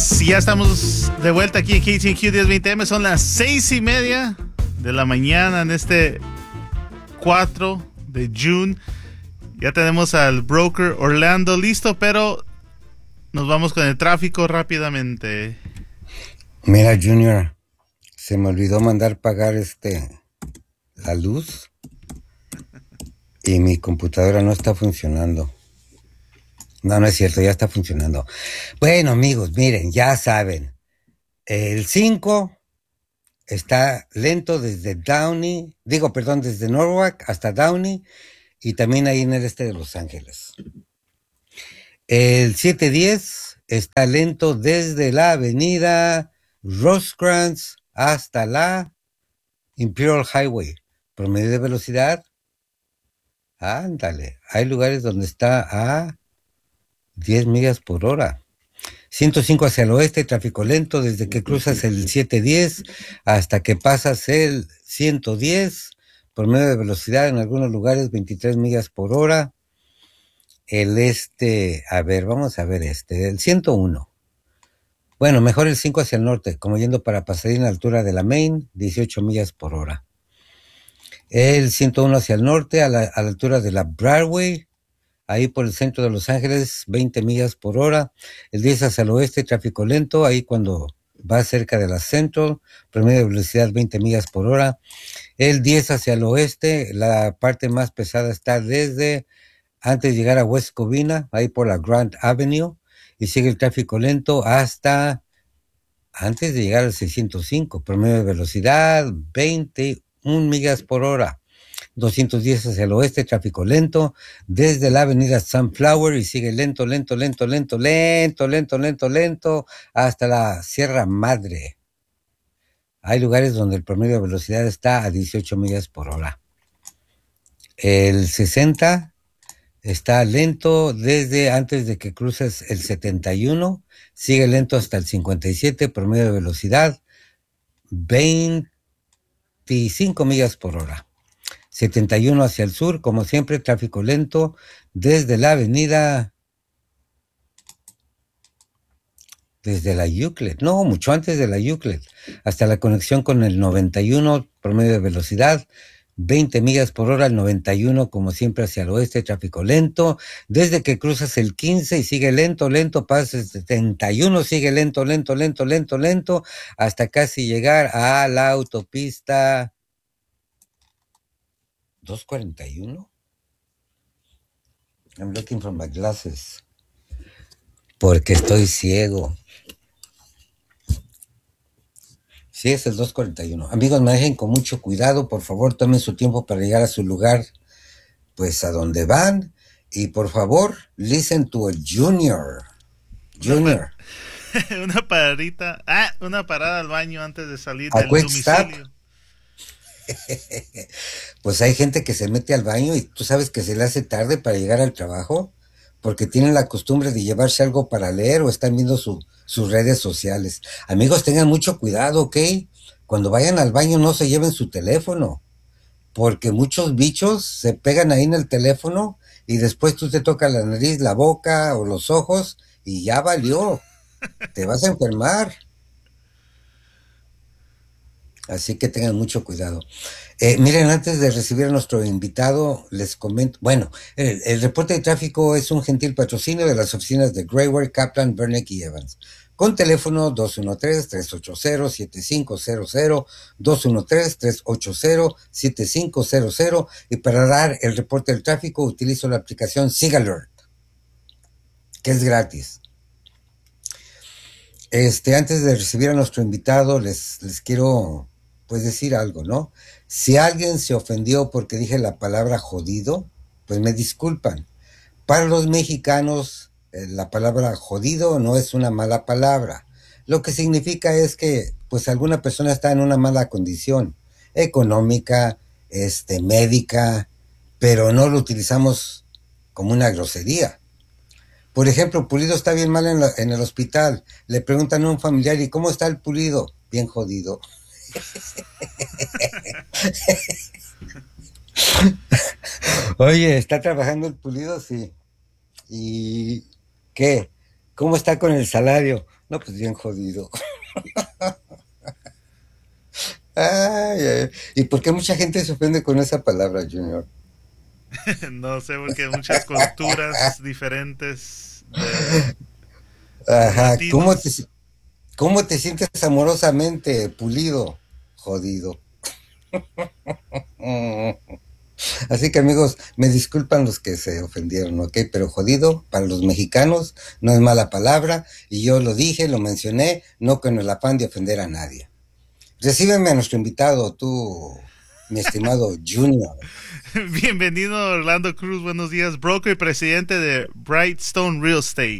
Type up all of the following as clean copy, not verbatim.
Pues ya estamos de vuelta aquí en KTNQ 1020M. Son las 6:30 de la mañana en este 4 de junio. Ya tenemos al broker Orlando listo, pero nos vamos con el tráfico rápidamente. Mira, Junior, se me olvidó mandar pagar la luz y mi computadora no está funcionando. No, no es cierto, ya está funcionando. Bueno, amigos, miren, ya saben, el 5 está lento desde desde Norwalk hasta Downey y también ahí en el este de Los Ángeles. El 710 está lento desde la avenida Rosecrans hasta la Imperial Highway. Promedio de velocidad, ándale, hay lugares donde está a 10 millas por hora. 105 hacia el oeste, tráfico lento desde que cruzas el 710 hasta que pasas el 110. Promedio de velocidad en algunos lugares 23 millas por hora. Vamos a ver el 101. Bueno, mejor el 5 hacia el norte, como yendo para Pasadena a la altura de la Main, 18 millas por hora. El 101 hacia el norte, a la altura de la Broadway, ahí por el centro de Los Ángeles, 20 millas por hora. El 10 hacia el oeste, tráfico lento, ahí cuando va cerca de la Central, promedio de velocidad 20 millas por hora. El 10 hacia el oeste, la parte más pesada está desde antes de llegar a West Covina, ahí por la Grand Avenue, y sigue el tráfico lento hasta antes de llegar al 605, promedio de velocidad 21 millas por hora. 210 hacia el oeste, tráfico lento, desde la avenida Sunflower y sigue lento, hasta la Sierra Madre. Hay lugares donde el promedio de velocidad está a 18 millas por hora. El 60 está lento desde antes de que cruces el 71, sigue lento hasta el 57, promedio de velocidad 25 millas por hora. 71 hacia el sur, como siempre, tráfico lento desde la avenida, desde la Euclid, no, mucho antes de la Euclid, hasta la conexión con el 91, promedio de velocidad 20 millas por hora, el 91, como siempre, hacia el oeste, tráfico lento, desde que cruzas el 15 y sigue lento, pasas el 71, sigue lento, hasta casi llegar a la autopista 241. I'm looking for my glasses. Porque estoy ciego. Sí, es el 241. Amigos, manejen con mucho cuidado. Por favor, tomen su tiempo para llegar a su lugar, pues a donde van. Y por favor, listen to a Junior. Junior. Una parada al baño antes de salir A del quick domicilio. stop. Pues hay gente que se mete al baño y tú sabes que se le hace tarde para llegar al trabajo porque tienen la costumbre de llevarse algo para leer o están viendo sus redes sociales. Amigos, tengan mucho cuidado, ¿ok? Cuando vayan al baño no se lleven su teléfono, porque muchos bichos se pegan ahí en el teléfono y después tú te tocas la nariz, la boca o los ojos y ya valió. Te vas a enfermar. Así que tengan mucho cuidado. Miren, antes de recibir a nuestro invitado, les comento, bueno, el reporte de tráfico es un gentil patrocinio de las oficinas de Grayware, Kaplan, Bernick y Evans. Con teléfono 213-380-7500, 213-380-7500, y para dar el reporte del tráfico utilizo la aplicación SigAlert, que es gratis. Antes de recibir a nuestro invitado, les quiero pues decir algo, ¿no? Si alguien se ofendió porque dije la palabra jodido, pues me disculpan. Para los mexicanos, la palabra jodido no es una mala palabra. Lo que significa es que pues alguna persona está en una mala condición económica, médica, pero no lo utilizamos como una grosería. Por ejemplo, Pulido está bien mal en el hospital. Le preguntan a un familiar, ¿y cómo está el Pulido? Bien jodido. Oye, ¿está trabajando el Pulido? Sí. ¿Y qué? ¿Cómo está con el salario? No, pues bien jodido. Ay, ay. ¿Y por qué mucha gente se ofende con esa palabra, Junior? No sé, porque muchas culturas diferentes de Ajá, latinos. cómo te sientes amorosamente, pulido? Jodido. Mm. Así que amigos, me disculpan los que se ofendieron, ¿ok? Pero jodido para los mexicanos no es mala palabra y yo lo dije, lo mencioné, no con el afán de ofender a nadie. Recíbeme a nuestro invitado, tú, mi estimado Junior. Bienvenido Orlando Cruz, buenos días, broker y presidente de Brightstone Real Estate.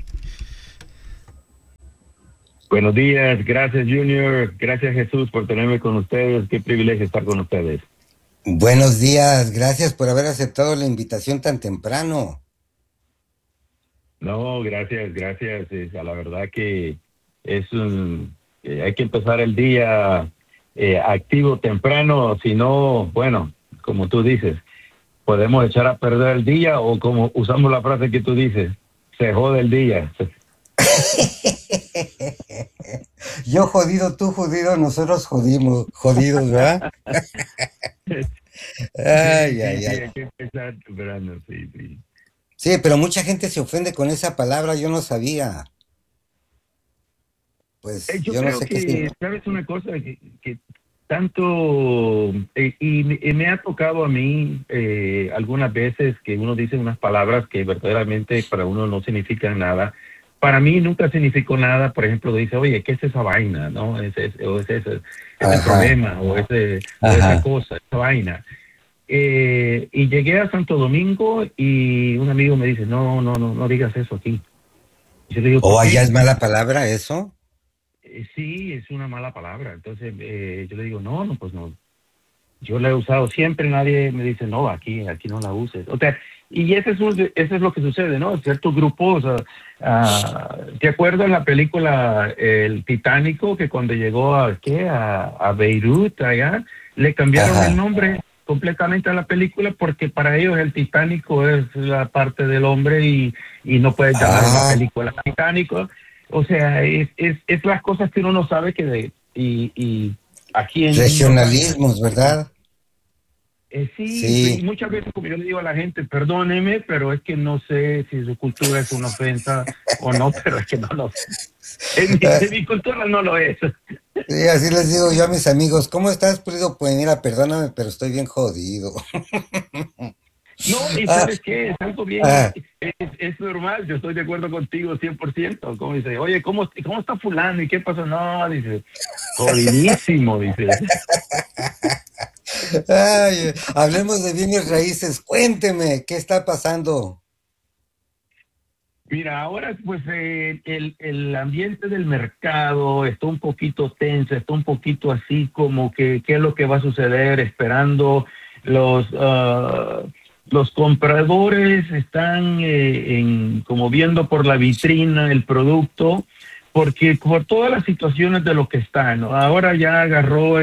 Buenos días, gracias Junior, gracias Jesús por tenerme con ustedes, qué privilegio estar con ustedes. Buenos días, gracias por haber aceptado la invitación tan temprano. No, gracias, a la verdad que hay que empezar el día activo temprano, si no, bueno, como tú dices, podemos echar a perder el día o como usamos la frase que tú dices, se jode el día. Yo jodido, tú jodido, nosotros jodidos, ¿verdad? Ay, ay, ay. Hay que empezar temprano, sí. Sí, pero mucha gente se ofende con esa palabra, yo no sabía. Pues Yo yo no creo sé qué sí. que, ¿sabes una cosa? Que tanto, y me ha tocado a mí algunas veces que uno dice unas palabras que verdaderamente para uno no significan nada. Para mí nunca significó nada. Por ejemplo, dice, oye, ¿qué es esa vaina? ¿No? Ese Ajá, problema o esa ajá. cosa, esa vaina. Y llegué a Santo Domingo y un amigo me dice, no digas eso aquí. Y yo le digo, ¿O ¿por allá es qué? mala palabra eso? Sí, es una mala palabra. Entonces yo le digo, pues no. Yo la he usado siempre, nadie me dice, no, aquí no la uses. O sea, y eso es lo que sucede, ¿no? Ciertos grupos, ¿te acuerdas la película El Titánico, que cuando llegó a Beirut, allá, le cambiaron el Ajá. nombre completamente a la película porque para ellos el Titánico es la parte del hombre y no puedes llamar a una Ah, película Titánico. O sea, es las cosas que uno no sabe y aquí en Los Ángeles. regionalismos, ¿verdad? Sí, Sí. muchas veces como yo le digo a la gente, perdóneme, pero es que no sé si su cultura es una ofensa o no, pero es que no lo sé. Ah, En mi cultura no lo es. sí, así les digo yo a mis amigos, ¿cómo estás, pulido? Pues mira, perdóname, pero estoy bien jodido. No, y Ah, ¿sabes qué? Es algo bien, ah. es normal, yo estoy de acuerdo contigo 100%. Como dice, oye, ¿cómo está fulano? ¿Y qué pasó? No, dice, jodidísimo, dice. Ay, hablemos de bienes raíces. Cuénteme, ¿qué está pasando? Mira, ahora pues el ambiente del mercado está un poquito tenso, está un poquito así como que qué es lo que va a suceder, esperando los ah, los compradores están como viendo por la vitrina el producto, porque por todas las situaciones de lo que está, ¿no? Ahora ya agarró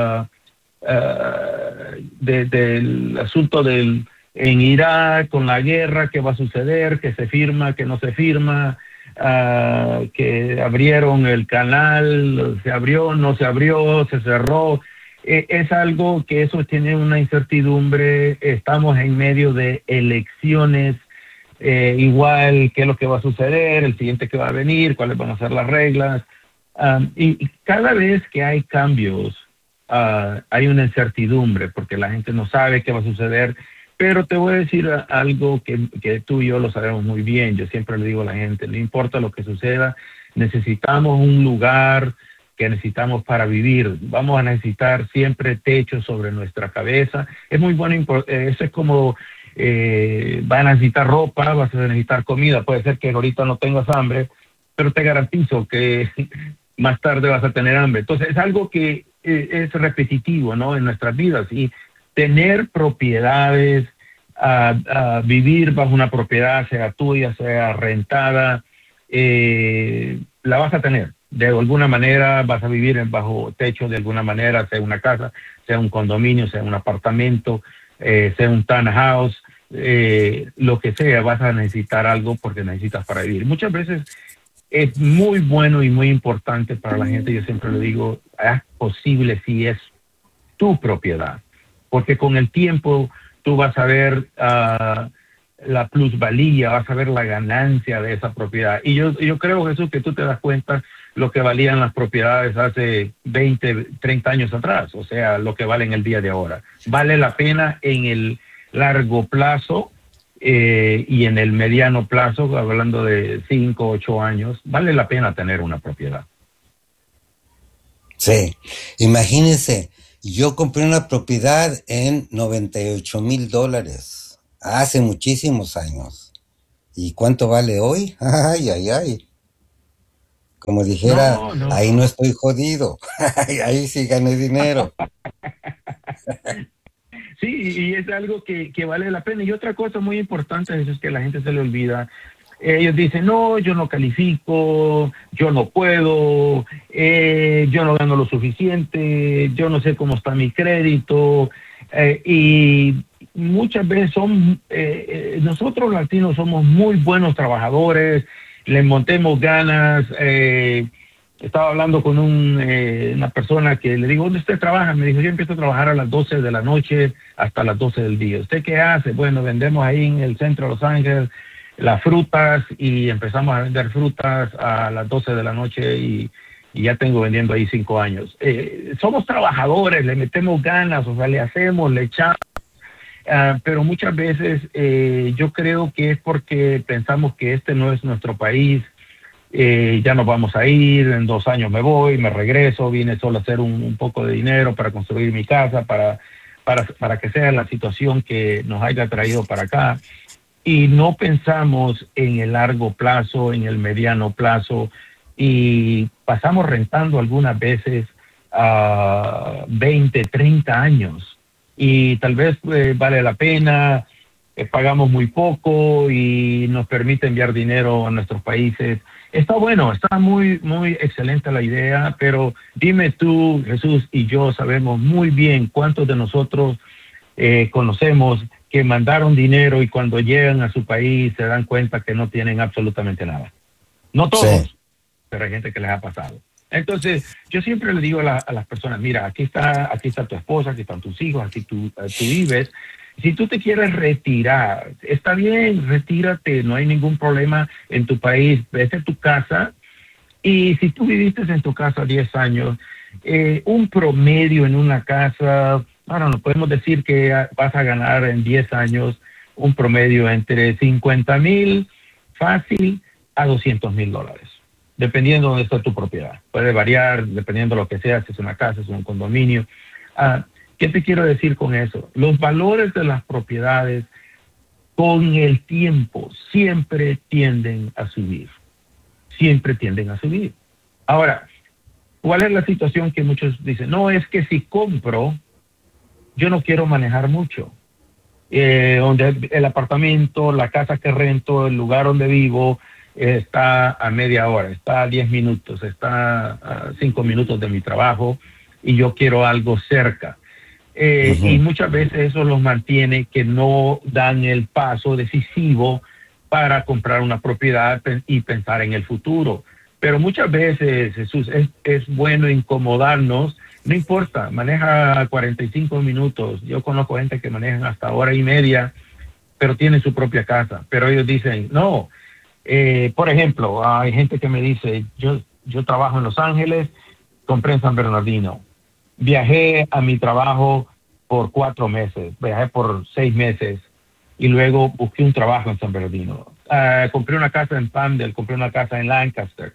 del asunto en Irak, con la guerra, qué va a suceder, que se firma, que no se firma, que abrieron el canal, se abrió, no se abrió, se cerró. Es algo que eso tiene una incertidumbre, estamos en medio de elecciones, igual qué es lo que va a suceder, el siguiente que va a venir, cuáles van a ser las reglas. Y cada vez que hay cambios, hay una incertidumbre porque la gente no sabe qué va a suceder. Pero te voy a decir algo que tú y yo lo sabemos muy bien. Yo siempre le digo a la gente, no importa lo que suceda, necesitamos un lugar que necesitamos para vivir. Vamos a necesitar siempre techo sobre nuestra cabeza. Es muy bueno, eso es como, vas a necesitar ropa, vas a necesitar comida. Puede ser que ahorita no tengas hambre, pero te garantizo que más tarde vas a tener hambre. Entonces es algo que es repetitivo, ¿no? En nuestras vidas. Y tener propiedades, vivir bajo una propiedad, sea tuya, sea rentada, la vas a tener. De alguna manera vas a vivir bajo techo, de alguna manera, sea una casa, sea un condominio, sea un apartamento, sea un townhouse, lo que sea, vas a necesitar algo porque necesitas para vivir. Muchas veces es muy bueno y muy importante para la gente. Yo siempre le digo, es posible si es tu propiedad, porque con el tiempo tú vas a ver la plusvalía, vas a ver la ganancia de esa propiedad. Y yo creo, Jesús, que tú te das cuenta lo que valían las propiedades hace 20, 30 años atrás, o sea, lo que valen el día de ahora. Vale la pena en el largo plazo y en el mediano plazo, hablando de 5, 8 años, vale la pena tener una propiedad. Sí, imagínense, yo compré una propiedad en $98,000 hace muchísimos años. ¿Y cuánto vale hoy? Ay, ay, ay. Como dijera, No, no, ahí no. no estoy jodido. Ahí sí gané dinero. Sí, y es algo que vale la pena. Y otra cosa muy importante es que la gente se le olvida. Ellos dicen, no, yo no califico, yo no puedo, yo no gano lo suficiente, yo no sé cómo está mi crédito. Y muchas veces nosotros latinos somos muy buenos trabajadores, le montemos ganas. Estaba hablando con una persona que le digo, ¿dónde usted trabaja? Me dijo, yo empiezo a trabajar a las 12 de la noche hasta las 12 del día. ¿Usted qué hace? Bueno, vendemos ahí en el centro de Los Ángeles las frutas y empezamos a vender frutas a las 12 de la noche y ya tengo vendiendo ahí 5 años. Somos trabajadores, le metemos ganas, o sea, le hacemos, le echamos. Pero muchas veces yo creo que es porque pensamos que este no es nuestro país. Ya nos vamos a ir, en 2 años me voy, me regreso, vine solo a hacer un poco de dinero para construir mi casa, para que sea la situación que nos haya traído para acá. Y no pensamos en el largo plazo, en el mediano plazo, y pasamos rentando algunas veces 20, 30 años. Y tal vez vale la pena, pagamos muy poco y nos permite enviar dinero a nuestros países. Está bueno, está muy, muy excelente la idea, pero dime tú, Jesús, y yo sabemos muy bien cuántos de nosotros conocemos que mandaron dinero y cuando llegan a su país se dan cuenta que no tienen absolutamente nada. No todos, Sí. pero hay gente que les ha pasado. Entonces, yo siempre le digo a las personas, mira, aquí está tu esposa, aquí están tus hijos, aquí tú vives. Si tú te quieres retirar, está bien, retírate, no hay ningún problema en tu país, vete a tu casa. Y si tú viviste en tu casa 10 años, un promedio en una casa, bueno, no podemos decir que vas a ganar en 10 años un promedio entre 50,000 fácil a $200,000, dependiendo de dónde está tu propiedad. Puede variar dependiendo de lo que sea, si es una casa, si es un condominio. ¿Qué te quiero decir con eso? Los valores de las propiedades con el tiempo siempre tienden a subir. Siempre tienden a subir. Ahora, ¿cuál es la situación que muchos dicen? No, es que si compro, yo no quiero manejar mucho. Donde el apartamento, la casa que rento, el lugar donde vivo, está a media hora, está a 10 minutos, está a 5 minutos de mi trabajo y yo quiero algo cerca. Y muchas veces eso los mantiene que no dan el paso decisivo para comprar una propiedad y pensar en el futuro. Pero muchas veces, Jesús, es bueno incomodarnos. No importa, maneja 45 minutos. Yo conozco gente que manejan hasta hora y media, pero tienen su propia casa. Pero ellos dicen, no. Por ejemplo, hay gente que me dice, yo trabajo en Los Ángeles, compré en San Bernardino. Viajé a mi trabajo por 4 meses, viajé por 6 meses y luego busqué un trabajo en San Bernardino. Compré una casa en Palmdale, compré una casa en Lancaster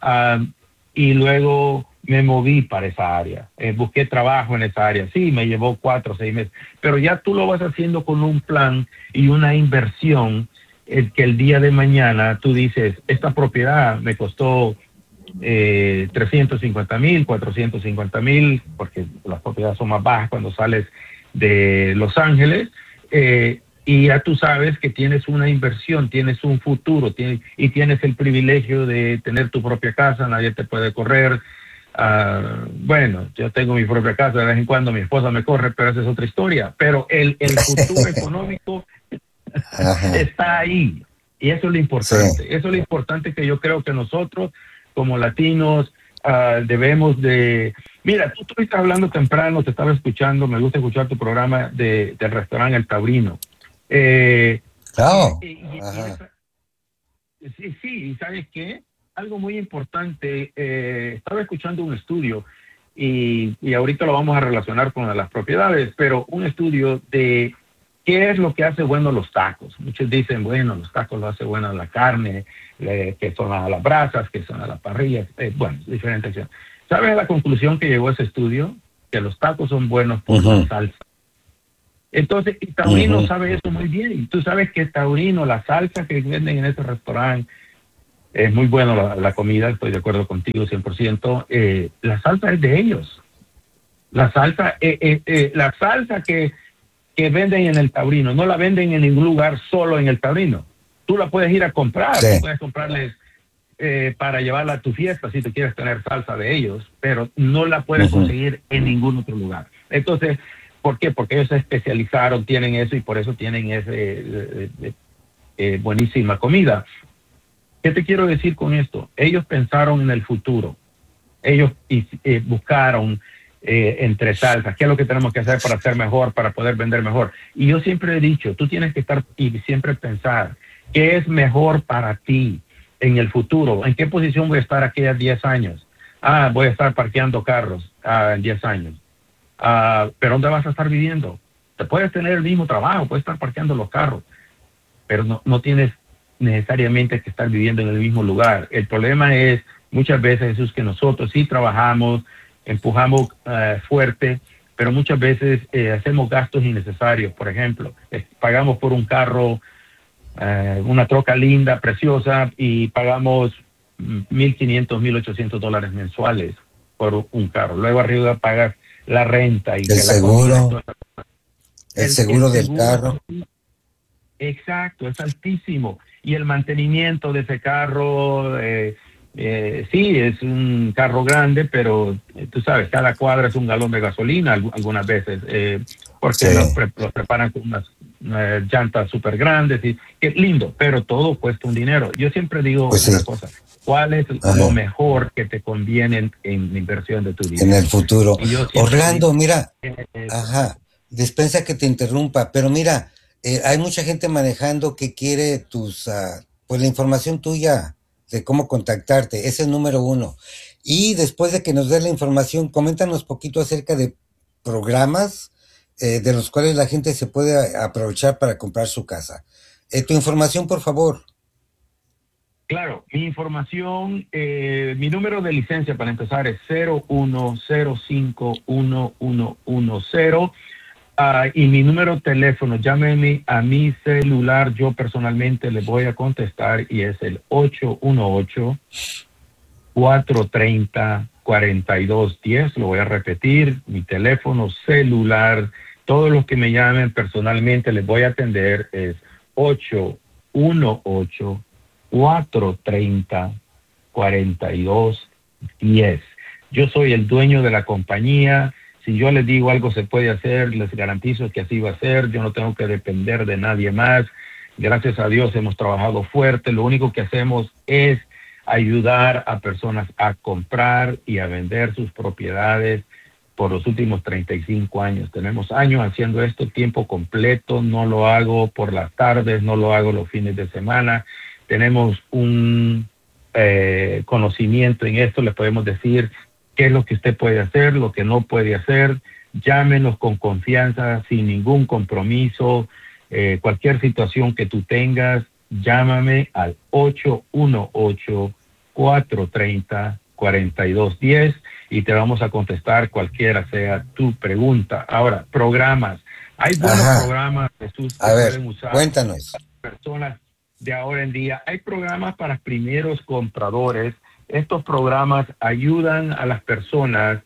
y luego me moví para esa área. Busqué trabajo en esa área. Sí, me llevó 4 o 6 meses, pero ya tú lo vas haciendo con un plan y una inversión que el día de mañana tú dices, esta propiedad me costó 350,000, 450,000, porque las propiedades son más bajas cuando sales de Los Ángeles, y ya tú sabes que tienes una inversión, tienes un futuro, y tienes el privilegio de tener tu propia casa, nadie te puede correr. Bueno, yo tengo mi propia casa, de vez en cuando mi esposa me corre, pero esa es otra historia. Pero el futuro económico está ahí. Y eso es lo importante. Sí. Eso es lo importante que yo creo que nosotros, como latinos, debemos de... Mira, tú estuviste hablando temprano, te estaba escuchando, me gusta escuchar tu programa del restaurante El Taurino. Oh, Ajá. Sí, ¿y sabes qué? Algo muy importante, estaba escuchando un estudio y ahorita lo vamos a relacionar con las propiedades, pero un estudio de qué es lo que hace bueno los tacos. Muchos dicen, bueno, los tacos lo hace bueno la carne, que son a las brasas, que son a la parrilla, bueno, diferentes. ¿Sabes la conclusión que llegó ese estudio? Que los tacos son buenos por la salsa. Entonces, y Taurino sabe eso muy bien. Y tú sabes que Taurino, la salsa que venden en ese restaurante, es muy bueno la comida, estoy de acuerdo contigo 100%. La salsa es de ellos. La salsa que venden en el Taurino, no la venden en ningún lugar, solo en el Taurino. Tú la puedes ir a comprar, sí. puedes comprarles para llevarla a tu fiesta si tú quieres tener salsa de ellos, pero no la puedes conseguir en ningún otro lugar. Entonces, ¿por qué? Porque ellos se especializaron, tienen eso y por eso tienen buenísima comida. ¿Qué te quiero decir con esto? Ellos pensaron en el futuro. Ellos buscaron entre salsas, qué es lo que tenemos que hacer para ser mejor, para poder vender mejor. Y yo siempre he dicho, tú tienes que estar y siempre pensar qué es mejor para ti en el futuro. ¿En qué posición voy a estar aquí a 10 años? Voy a estar parqueando carros en 10 años. ¿Pero dónde vas a estar viviendo? Te puedes tener el mismo trabajo, puedes estar parqueando los carros, pero no tienes necesariamente que estar viviendo en el mismo lugar. El problema es muchas veces es que nosotros sí trabajamos, empujamos fuerte, pero muchas veces hacemos gastos innecesarios. Por ejemplo, pagamos por un carro, una troca linda, preciosa, y pagamos $1,500, $1,800 mensuales por un carro. Luego arriba pagas la renta y el seguro, el seguro del carro. Exacto, es altísimo. Y el mantenimiento de ese carro, sí, es un carro grande, pero tú sabes, cada cuadra es un galón de gasolina algunas veces, porque los preparan con unas llantas súper grandes. Y qué lindo, pero todo cuesta un dinero. Yo siempre digo una cosa, ¿cuál es lo mejor que te conviene en la inversión de tu dinero? En el futuro. Orlando, mira, dispensa que te interrumpa, pero mira, hay mucha gente manejando que quiere pues la información tuya de cómo contactarte, ese es el número 1. Y después de que nos des la información, coméntanos poquito acerca de programas de los cuales la gente se puede aprovechar para comprar su casa. Tu información, por favor. Claro, mi información, mi número de licencia para empezar es 01051110. Y mi número de teléfono, llámeme a mi celular, yo personalmente le voy a contestar y es el 818-430-4210. Lo voy a repetir, mi teléfono celular, todos los que me llamen personalmente les voy a atender, es 818-430-4210. Yo soy el dueño de la compañía. Si yo les digo algo se puede hacer, les garantizo que así va a ser. Yo no tengo que depender de nadie más. Gracias a Dios hemos trabajado fuerte. Lo único que hacemos es ayudar a personas a comprar y a vender sus propiedades por los últimos 35 años. Tenemos años haciendo esto tiempo completo. No lo hago por las tardes, no lo hago los fines de semana. Tenemos un conocimiento en esto. Le podemos decir qué es lo que usted puede hacer, lo que no puede hacer. Llámenos con confianza, sin ningún compromiso. Cualquier situación que tú tengas, llámame al 818-430-4210 y te vamos a contestar cualquiera sea tu pregunta. Ahora, programas. Hay buenos programas, Jesús, que pueden usar. Cuéntanos. Personas de ahora en día. Hay programas para primeros compradores. Estos programas ayudan a las personas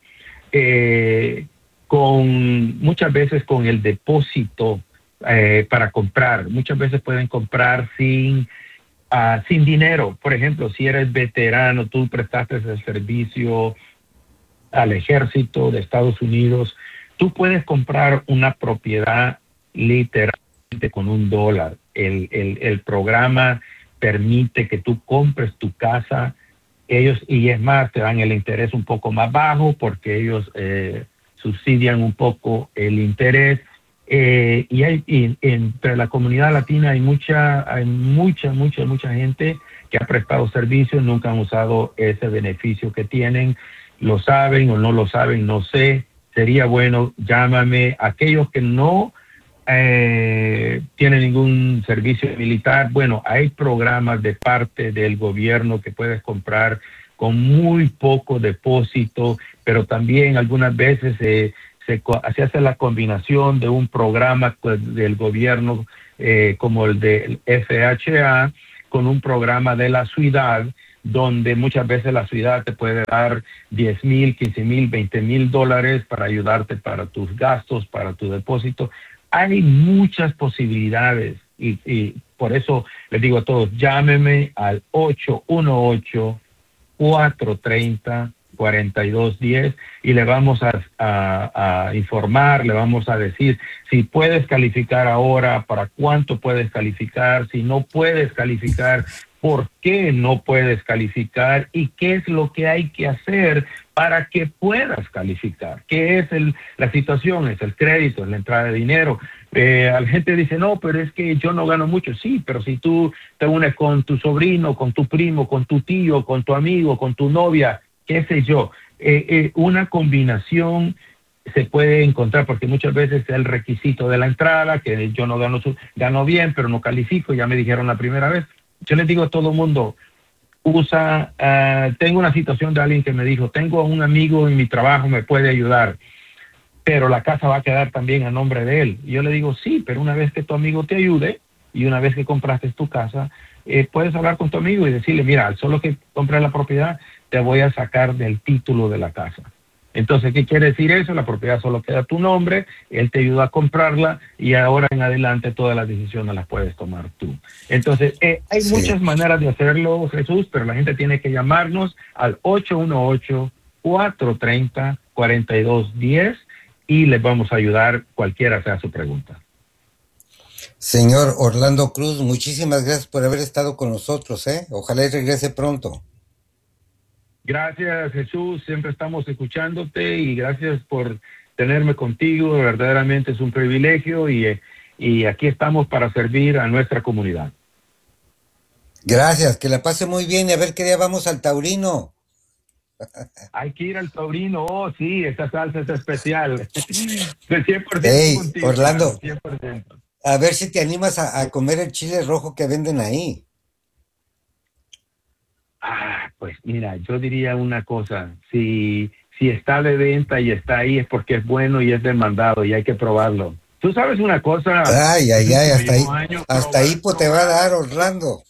muchas veces con el depósito para comprar. Muchas veces pueden comprar sin dinero. Por ejemplo, si eres veterano, tú prestaste el servicio al ejército de Estados Unidos, tú puedes comprar una propiedad literalmente con $1. El programa permite que tú compres tu casa. Ellos, y es más, te dan el interés un poco más bajo porque ellos subsidian un poco el interés. Y entre la comunidad latina hay mucha gente que ha prestado servicios, nunca han usado ese beneficio que tienen. Lo saben o no lo saben, no sé. Sería bueno, llámame. Aquellos que no tienen ningún servicio militar, bueno, hay programas de parte del gobierno que puedes comprar con muy poco depósito, pero también algunas veces se hace la combinación de un programa del gobierno como el del FHA con un programa de la ciudad, donde muchas veces la ciudad te puede dar $10,000, $15,000, $20,000 para ayudarte para tus gastos, para tu depósito. Hay muchas posibilidades y por eso les digo a todos, llámeme al 818-430-4210 y le vamos a informar, le vamos a decir si puedes calificar ahora, para cuánto puedes calificar, si no puedes calificar, por qué no puedes calificar y qué es lo que hay que hacer para que puedas calificar. ¿Qué es la situación? Es el crédito, es la entrada de dinero. La gente dice, no, pero es que yo no gano mucho. Sí, pero si tú te unes con tu sobrino, con tu primo, con tu tío, con tu amigo, con tu novia, qué sé yo, una combinación se puede encontrar, porque muchas veces el requisito de la entrada, que yo no gano bien, pero no califico, ya me dijeron la primera vez. Yo les digo a todo el mundo, tengo una situación de alguien que me dijo, tengo a un amigo en mi trabajo, me puede ayudar, pero la casa va a quedar también a nombre de él. Y yo le digo, sí, pero una vez que tu amigo te ayude y una vez que compraste tu casa, puedes hablar con tu amigo y decirle, mira, solo que compres la propiedad, te voy a sacar del título de la casa. Entonces, ¿qué quiere decir eso? La propiedad solo queda a tu nombre, él te ayuda a comprarla y ahora en adelante todas las decisiones las puedes tomar tú. Entonces, hay muchas maneras de hacerlo, Jesús, pero la gente tiene que llamarnos al 818-430-4210 y les vamos a ayudar cualquiera sea su pregunta. Señor Orlando Cruz, muchísimas gracias por haber estado con nosotros, Ojalá y regrese pronto. Gracias, Jesús, siempre estamos escuchándote y gracias por tenerme contigo, verdaderamente es un privilegio y aquí estamos para servir a nuestra comunidad. Gracias, que la pase muy bien y a ver qué día vamos al Taurino. Hay que ir al Taurino, sí, esa salsa es especial. De 100% hey, contigo, Orlando, 100%. A ver si te animas a comer el chile rojo que venden ahí. Pues mira, yo diría una cosa, si está de venta y está ahí es porque es bueno y es demandado y hay que probarlo. Tú sabes una cosa. Ay, hasta ahí te va a dar, Orlando.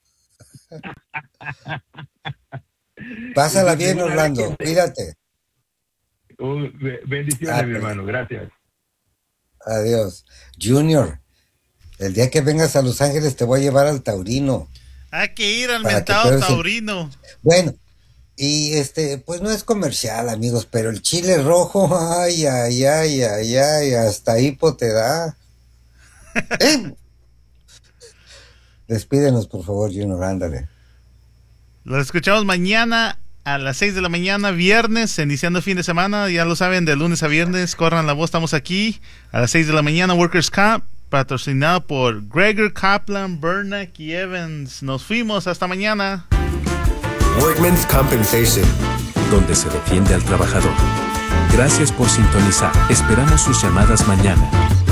Pásala bien, Orlando, cuídate. Bendiciones, mi hermano, gracias. Adiós. Junior, el día que vengas a Los Ángeles te voy a llevar al Taurino. Hay que ir al mentado Taurino. Bueno, y pues no es comercial, amigos, pero el chile rojo, ay, hasta ahí te da. Despídenos, por favor, Junior, ándale. Lo escuchamos mañana a las 6 de la mañana, viernes, iniciando el fin de semana. Ya lo saben, de lunes a viernes, corran la voz, estamos aquí a las 6 de la mañana, Workers' Camp, patrocinado por Gregor, Kaplan, Bernack y Evans. Nos fuimos, hasta mañana. Workmen's Compensation, donde se defiende al trabajador. Gracias por sintonizar. Esperamos sus llamadas mañana.